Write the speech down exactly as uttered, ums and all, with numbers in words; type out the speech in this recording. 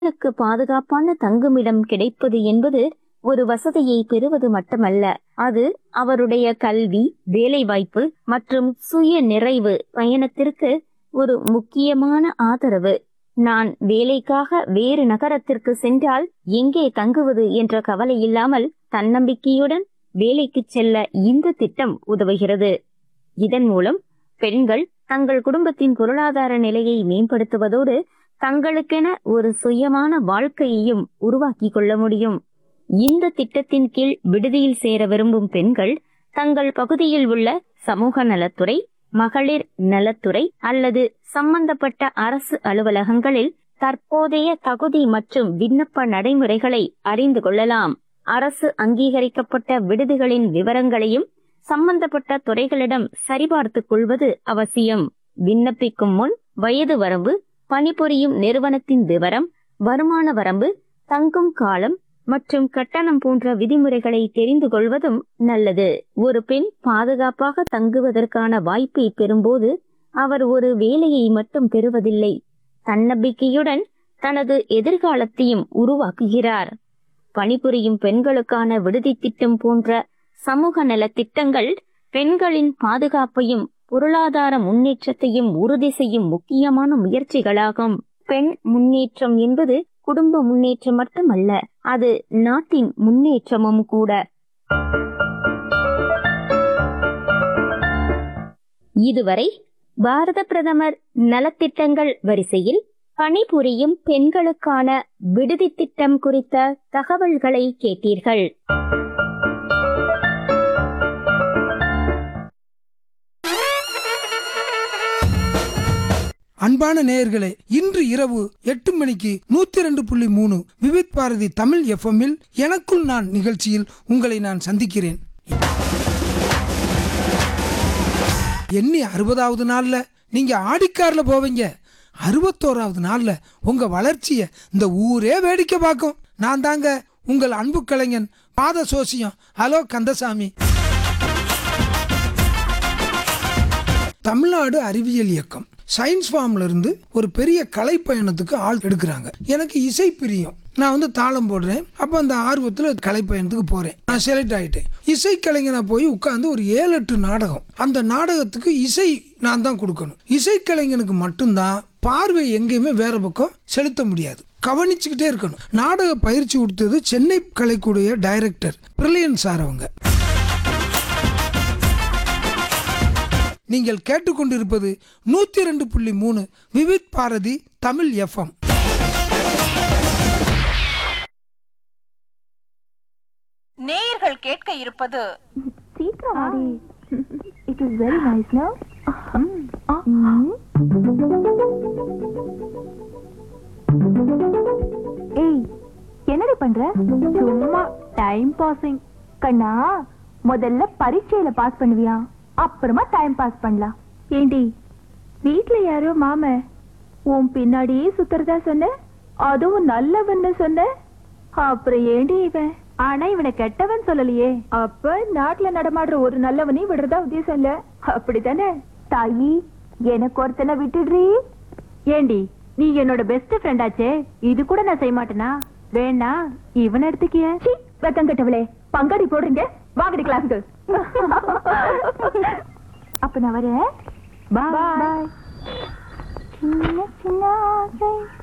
எனக்கு பாதுகாப்பான தங்குமிடம் கிடைப்பது என்பது ஒரு வசதியை பெறுவது மட்டுமல்ல, அது அவருடைய கல்வி, வேலைவாய்ப்பு மற்றும் சுய நிறைவு பயணத்திற்கு ஒரு முக்கியமான ஆதரவு. நான் வேலைக்காக வேறு நகரத்திற்கு சென்றால் எங்கே தங்குவது என்ற கவலை இல்லாமல் தன்னம்பிக்கையுடன் வேலைக்கு செல்ல இந்த திட்டம் உதவுகிறது. இதன் மூலம் பெண்கள் தங்கள் குடும்பத்தின் பொருளாதார நிலையை மேம்படுத்துவதோடு தங்களுக்கென ஒரு சுயமான வாழ்க்கையையும் உருவாக்கி கொள்ள முடியும். இந்த திட்டத்தின் கீழ் விடுதியில் சேர விரும்பும் பெண்கள் தங்கள் பகுதியில் உள்ள சமூக நலத்துறை, மகளிர் நலத்துறை அல்லது சம்பந்தப்பட்ட அரசு அலுவலகங்களில் தற்போதைய தகுதி மற்றும் விண்ணப்ப நடைமுறைகளை அறிந்து கொள்ளலாம். அரசு அங்கீகரிக்கப்பட்ட விடுதிகளின் விவரங்களையும் சம்பந்தப்பட்ட துறைகளிடம் சரிபார்த்துக் கொள்வது அவசியம். விண்ணப்பிக்கும் முன் வயது வரம்பு, பணிபுரியும் நிறுவனத்தின் விவரம், வருமான வரம்பு, தங்கும் காலம் மற்றும் கட்டணம் போன்ற விதிமுறைகளை தெரிந்து கொள்வதும் நல்லது. ஒரு பெண் பாதுகாப்பாக தங்குவதற்கான வாய்ப்பை பெறும்போது அவர் ஒரு வேலையை மட்டும் பெறுவதில்லை, தன்னம்பிக்கையுடன் தனது எதிர்காலத்தையும் உருவாக்குகிறார். பணிபுரியும் பெண்களுக்கான விடுதி திட்டம் போன்ற சமூக நல திட்டங்கள் பெண்களின் பாதுகாப்பையும் பொருளாதார முன்னேற்றத்தையும் உறுதி செய்யும் முக்கியமான முயற்சிகளாகும். பெண் முன்னேற்றம் என்பது குடும்ப முன்னேற்றம் மட்டுமல்ல, அது நாட்டின் முன்னேற்றமும் கூட. இதுவரை பாரத பிரதமர் நலத்திட்டங்கள் வரிசையில் பணிபுரியும் பெண்களுக்கான விடுதி திட்டம் குறித்த தகவல்களை கேட்டீர்கள். அன்பான நேயர்களே, இன்று இரவு எட்டு மணிக்கு நூத்தி ரெண்டு புள்ளி மூணு விவித் பாரதி தமிழ் எஃப்எம்மில் எனக்குள் நான் நிகழ்ச்சியில் உங்களை நான் சந்திக்கிறேன். எண்ணி அறுபதாவது நாள்ல நீங்க ஆடிக்கார்ல போவீங்க, அறுபத்தோராவது நாள்ல உங்க வளர்ச்சிய இந்த ஊரே வேடிக்கை பார்க்கும். நான் தாங்க உங்கள் அன்பு கலைஞன் பாத சோசியம். ஹலோ கந்தசாமி. தமிழ்நாடு அறிவியல் இயக்கம் சயின்ஸ் ஃபார்ம்ல இருந்து ஒரு பெரிய கலை பயணத்துக்கு ஆள் எடுக்கிறாங்க. எனக்கு இசை பிரியம், நான் வந்து தாளம் போடுறேன். அப்ப அந்த ஆர்வத்துல கலை பயணத்துக்கு போறேன். நான் செலக்ட் ஆயிட்டேன். இசை கலைஞனா போய் உட்கார்ந்து ஒரு ஏழு எட்டு நாடகம், அந்த நாடகத்துக்கு இசை நான் தான் கொடுக்கணும். இசை கலைஞனுக்கு மட்டும்தான் பார்வை எங்கேயுமே வேற பக்கம் செலுத்த முடியாது, கவனிச்சுக்கிட்டே இருக்கணும். நாடக பயிற்சி கொடுத்தது சென்னை கலைக்கூடிய டைரக்டர் பிரில்லியன் சார் அவங்க. நீங்கள் கேட்டுக்கொண்டிருப்பது நூத்தி ரெண்டு புள்ளி மூணு விவித் பாரதி தமிழ் எஃப்எம். நேயர்கள் கேட்க இருப்பது என்னடி பண்ற? சும்மா டைம் பாசிங். கண்ணா, முதல்ல பரீட்சையில பாஸ் பண்ணுவியா, அப்புறமா டைம் பாஸ் பண்ணலாம். ஏண்டி, வீட்டுல யாரோ மாம உன் பின்னாடியே சுத்துறதா சொன்ன, அதுவும் நல்லவன்னு சொன்ன. அப்புறம் ஏண்டி இவன்? ஆனா இவனை கெட்டவன் சொல்லலையே. அப்ப நாட்டுல நடமாடுற ஒரு நல்லவனே விடுறதா உத்தேசம் இல்ல, அப்படித்தானே? தாயி, எனக்கு ஒருத்தனை விட்டுடுறீ. ஏண்டி, நீ என்னோட பெஸ்ட் ஃப்ரெண்ட் ஆச்சே, இது கூட நான் செய்ய மாட்டேனா? வேணா இவன் எடுத்துக்கிய. வெக்கம் கட்டவளே, பங்காடி போடுறீங்க, வாங்கடி கிளாஸுக்கு. அப்ப நான் வரேன். பாய். சின்ன சின்ன